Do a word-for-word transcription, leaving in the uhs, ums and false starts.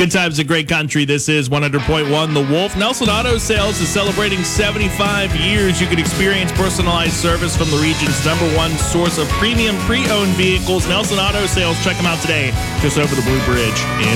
Good times in great country. This is one hundred point one The Wolf. Nelson Auto Sales is celebrating seventy-five years. You can experience personalized service from the region's number one source of premium pre-owned vehicles. Nelson Auto Sales. Check them out today, just over the Blue Bridge in